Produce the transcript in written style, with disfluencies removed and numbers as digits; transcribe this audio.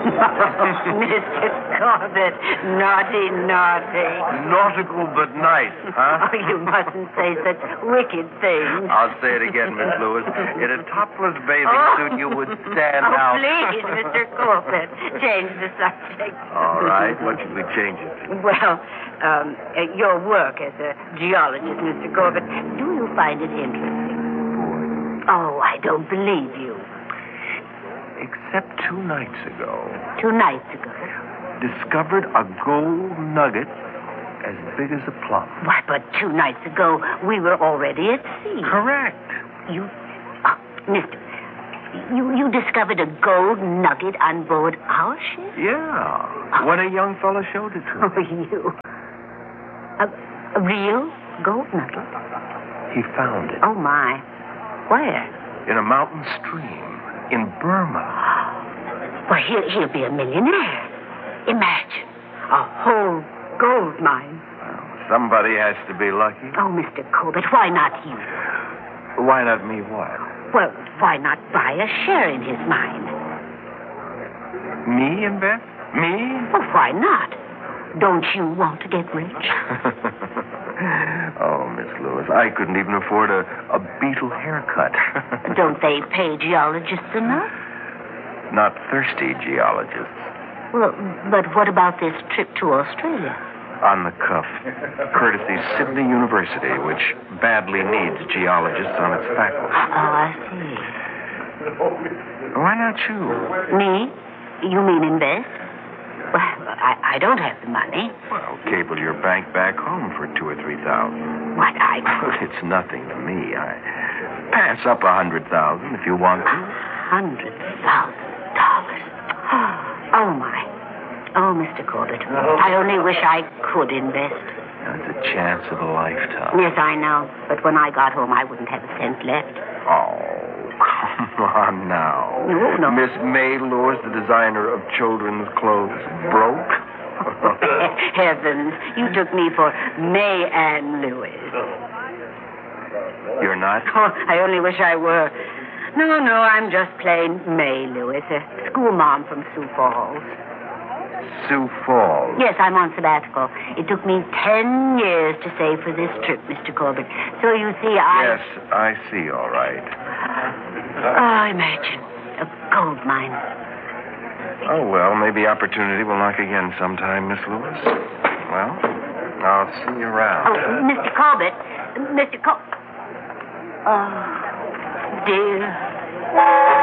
Mr. Corbett, naughty. Nautical but nice, huh? Oh, you mustn't say such wicked things. I'll say it again, Miss Lewis. In a topless bathing suit, you would stand out. Please, Mr. Corbett, change the subject. All right. What should we change it to? Well, your work as a geologist, Mr. Corbett, do you find it interesting? Oh, I don't believe you. Except 2 nights ago. 2 nights ago? Discovered a gold nugget as big as a plum. Why, but 2 nights ago, we were already at sea. Correct. Mister, you discovered a gold nugget on board our ship? Yeah. When a young fellow showed it to me. Oh, you. A real gold nugget? He found it. Oh, my. Where? In a mountain stream in Burma. Well, he'll be a millionaire. Imagine. A whole gold mine. Well, somebody has to be lucky. Oh, Mr. Corbett, why not you? Why not me what? Well, why not buy a share in his mine? Me invest? Me? Well, why not? Don't you want to get rich? Oh, Miss Lewis, I couldn't even afford a beetle haircut. Don't they pay geologists enough? Not thirsty geologists. Well, but what about this trip to Australia? On the cuff. Courtesy Sydney University, which badly needs geologists on its faculty. Oh, I see. Why not you? Me? You mean invest? Well, I don't have the money. Well, cable your bank back home for $2,000 or $3,000. What, It's nothing to me. I pass up $100,000 if you want to. $100,000. Oh, my. Oh, Mr. Corbett, I only wish I could invest. That's a chance of a lifetime. Yes, I know. But when I got home, I wouldn't have a cent left. Oh, come on now. No. Miss May Lewis, the designer of children's clothes, broke? Heavens, you took me for May Ann Lewis. You're not? Oh, I only wish I were. No, I'm just plain May Lewis, a school mom from Sioux Falls. Sioux Falls? Yes, I'm on sabbatical. It took me 10 years to save for this trip, Mr. Corbett. So you see, Yes, I see, all right. Oh, imagine. A gold mine. Oh, well, maybe opportunity will knock again sometime, Miss Lewis. Well, I'll see you around. Oh, Mr. Corbett. Oh, dear.